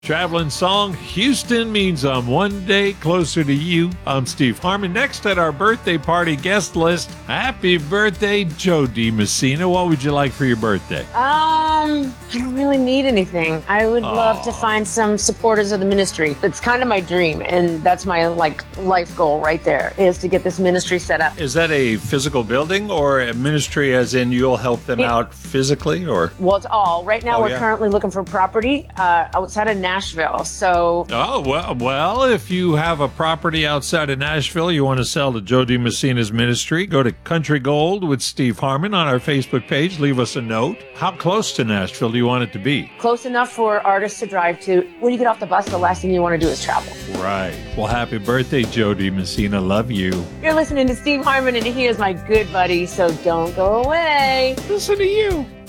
Traveling song, Houston means I'm one day closer to you. I'm Steve Harmon. Next at our birthday party guest list, happy birthday, Joe DiMessina. What would you like for your birthday? I don't really need anything. I would love to find some supporters of the ministry. It's kind of my dream, and that's my life goal right there, is to get this ministry set up. Is that a physical building or a ministry as in you'll help them out physically or? Well, it's all. Right now, we're yeah. currently looking for property outside of Nashville. So, Well, if you have a property outside of Nashville you want to sell to Joe DiMessina's ministry, go to Country Gold with Steve Harmon on our Facebook page. Leave us a note. How close to Nashville do you want it to be? close enough for artists to drive to. When you get off the bus, the last thing you want to do is travel. Right. Well, happy birthday, Joe DiMessina. Love you. You're listening to Steve Harmon, and he is my good buddy, so don't go away. Listen to you.